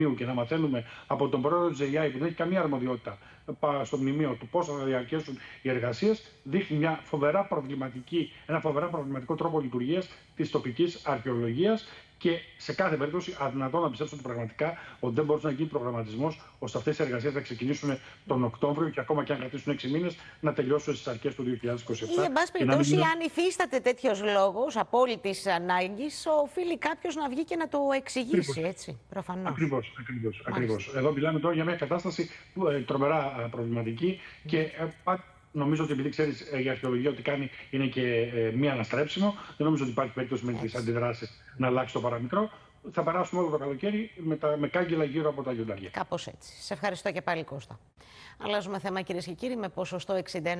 και να μαθαίνουμε από τον πρόεδρο της ΕΙΑΗ, που δεν έχει καμία αρμοδιότητα στο μνημείο του πόσο θα διαρκέσουν οι εργασίες, δείχνει ένα φοβερά προβληματικό τρόπο λειτουργίας της τοπικής αρχαιολογίας. Και σε κάθε περίπτωση, αδυνατό να πιστέψω πραγματικά ότι δεν μπορούσε να γίνει προγραμματισμός ώστε αυτές οι εργασίες να ξεκινήσουν τον Οκτώβριο και ακόμα και αν κρατήσουν 6 μήνες να τελειώσουν στις αρχές του 2027. Ή, εν πάση περιπτώσει, αν υφίσταται τέτοιος λόγος απόλυτης ανάγκης, οφείλει κάποιος να βγει και να το εξηγήσει, έτσι. Προφανώς. Ακριβώς. Εδώ μιλάμε τώρα για μια κατάσταση τρομερά προβληματική και. Νομίζω ότι επειδή ξέρεις η αρχαιολογία ότι κάνει είναι και μία αναστρέψιμο, δεν νομίζω ότι υπάρχει περίπτωση με τις αντιδράσεις να αλλάξει το παραμικρό. Θα περάσουμε όλο το καλοκαίρι με κάγκελα γύρω από τα λιοντάρια. Κάπως έτσι. Σε ευχαριστώ και πάλι, Κώστα. Αλλάζουμε θέμα, κυρίες και κύριοι. Με ποσοστό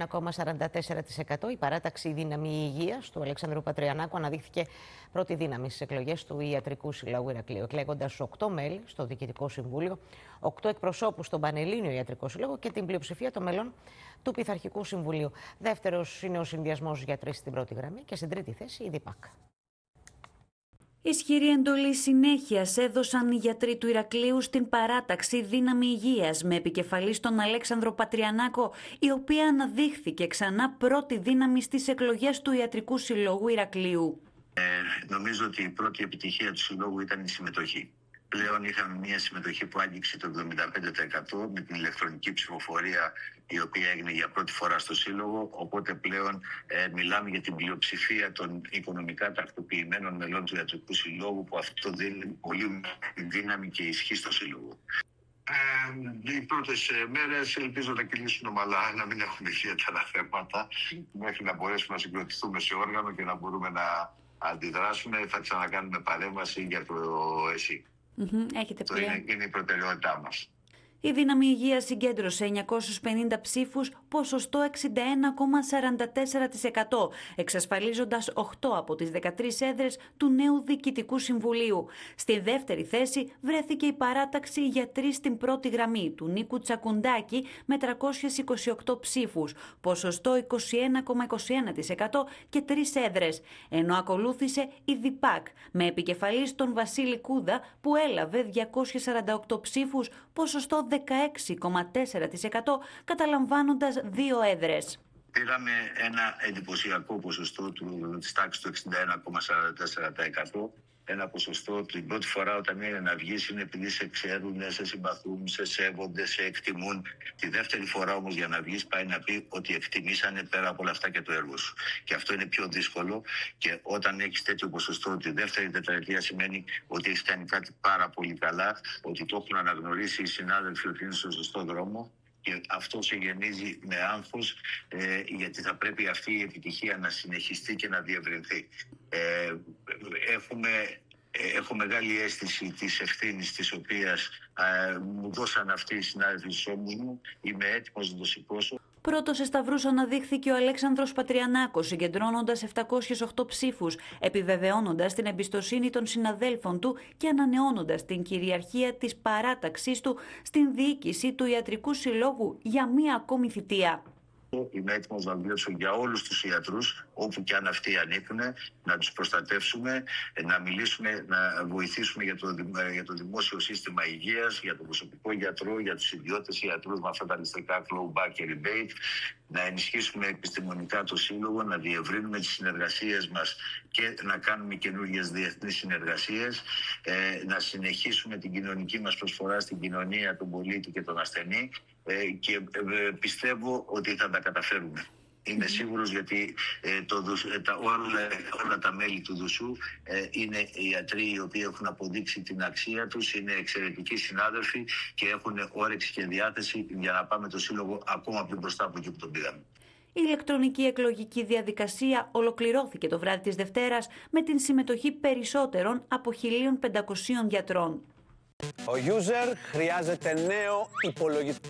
61,44%, η παράταξη Δύναμη Υγείας του Αλεξάνδρου Πατριανάκου αναδείχθηκε πρώτη δύναμη στις εκλογές του Ιατρικού Συλλόγου Ηρακλείου, εκλέγοντας 8 μέλη στο Διοικητικό Συμβούλιο, 8 εκπροσώπους στον Πανελλήνιο Ιατρικό Σύλλογο και την πλειοψηφία των μελών του Πειθαρχικού Συμβουλίου. Δεύτερος είναι ο συνδυασμός γιατροί στην πρώτη γραμμή και στην τρίτη θέση η ΔΙΠΑΚ. Ισχυρή εντολή συνέχειας έδωσαν οι γιατροί του Ηρακλείου στην παράταξη Δύναμη Υγείας με επικεφαλή τον Αλέξανδρο Πατριανάκο, η οποία αναδείχθηκε ξανά πρώτη δύναμη στις εκλογές του Ιατρικού Συλλόγου Ηρακλείου. Νομίζω ότι η πρώτη επιτυχία του Συλλόγου ήταν η συμμετοχή. Πλέον είχαμε μια συμμετοχή που άγγιξε το 75% με την ηλεκτρονική ψηφοφορία, η οποία έγινε για πρώτη φορά στο Σύλλογο. Οπότε πλέον μιλάμε για την πλειοψηφία των οικονομικά τακτοποιημένων μελών του Ιατρικού Συλλόγου, που αυτό δίνει πολύ δύναμη και ισχύ στο Σύλλογο. Οι πρώτες μέρες ελπίζω να κυλήσουν ομαλά, να μην έχουμε ιδιαίτερα θέματα, μέχρι να μπορέσουμε να συγκροτηθούμε σε όργανο και να μπορούμε να αντιδράσουμε. Θα ξανακάνουμε παρέμβαση για το ΕΣΥ. Αυτό είναι η προτεραιότητά μας. Η Δύναμη Υγείας συγκέντρωσε 950 ψήφους, ποσοστό 61,44%, εξασφαλίζοντας 8 από τις 13 έδρες του νέου Διοικητικού Συμβουλίου. Στη δεύτερη θέση βρέθηκε η παράταξη γιατροί στην πρώτη γραμμή του Νίκου Τσακουντάκη με 328 ψήφους, ποσοστό 21,21% και 3 έδρες, ενώ ακολούθησε η ΔΙΠΑΚ με επικεφαλής τον Βασίλη Κούδα που έλαβε 248 ψήφους, ποσοστό 16,4%, καταλαμβάνοντας 2 έδρες. Πήραμε ένα εντυπωσιακό ποσοστό της τάξης του 61,44%. Ένα ποσοστό την πρώτη φορά όταν είναι να βγεις είναι επειδή σε ξέρουν, σε συμπαθούν, σε σέβονται, σε εκτιμούν. Τη δεύτερη φορά όμως για να βγεις πάει να πει ότι εκτιμήσανε πέρα από όλα αυτά και το έργο σου. Και αυτό είναι πιο δύσκολο, και όταν έχεις τέτοιο ποσοστό τη δεύτερη τετραετία σημαίνει ότι έχεις κάνει κάτι πάρα πολύ καλά, ότι το έχουν αναγνωρίσει οι συνάδελφοι ότι είναι στο σωστό δρόμο. Και αυτό σε γεννίζει με άγχος, γιατί θα πρέπει αυτή η επιτυχία να συνεχιστεί και να διευρυνθεί. Έχω μεγάλη αίσθηση της ευθύνης της οποίας μου δώσαν αυτοί οι συνάδελφοι στους ώμους μου. Είμαι έτοιμος να το σηκώσω. Πρώτος σε σταυρούς αναδείχθηκε ο Αλέξανδρος Πατριανάκος, συγκεντρώνοντας 708 ψήφους, επιβεβαιώνοντας την εμπιστοσύνη των συναδέλφων του και ανανεώνοντας την κυριαρχία της παράταξής του στην διοίκηση του Ιατρικού Συλλόγου για μία ακόμη θητεία. Είμαι έτοιμος να μιλήσω για όλους τους ιατρούς, όπου και αν αυτοί ανήκουν, να τους προστατεύσουμε, να μιλήσουμε, να βοηθήσουμε για το δημόσιο σύστημα υγείας, για τον προσωπικό γιατρό, για τους ιδιώτες ιατρούς με αυτά τα ληστρικά clawback και rebate, να ενισχύσουμε επιστημονικά το Σύλλογο, να διευρύνουμε τις συνεργασίες μας και να κάνουμε καινούργιες διεθνείς συνεργασίες, να συνεχίσουμε την κοινωνική μας προσφορά στην κοινωνία, τον πολίτη και τον ασθενή, και πιστεύω ότι θα τα καταφέρουμε. Είμαι σίγουρος, γιατί όλα τα μέλη του ΔΟΣΟΥ είναι ιατροί οι οποίοι έχουν αποδείξει την αξία τους, είναι εξαιρετικοί συνάδελφοι και έχουν όρεξη και διάθεση για να πάμε το Σύλλογο ακόμα πιο μπροστά από εκεί που τον πήγαμε. Η ηλεκτρονική εκλογική διαδικασία ολοκληρώθηκε το βράδυ της Δευτέρας με την συμμετοχή περισσότερων από 1.500 γιατρών. Ο user χρειάζεται νέο υπολογιστή.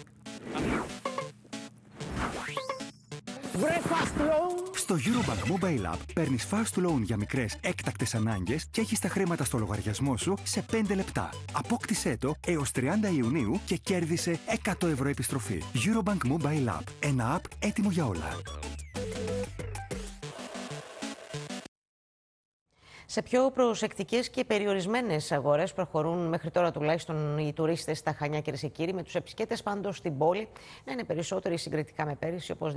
Στο Eurobank Mobile App παίρνεις fast loan για μικρές έκτακτες ανάγκες και έχεις τα χρήματα στο λογαριασμό σου σε 5 λεπτά. Απόκτησέ το έως 30 Ιουνίου και κέρδισε 100 ευρώ επιστροφή. Eurobank Mobile App. Ένα app έτοιμο για όλα. Σε πιο προσεκτικές και περιορισμένες αγορές προχωρούν μέχρι τώρα τουλάχιστον οι τουρίστες στα Χανιά, κυρίες και κύριοι, με τους επισκέπτες πάντως στην πόλη να είναι περισσότεροι συγκριτικά με πέρυσι, όπως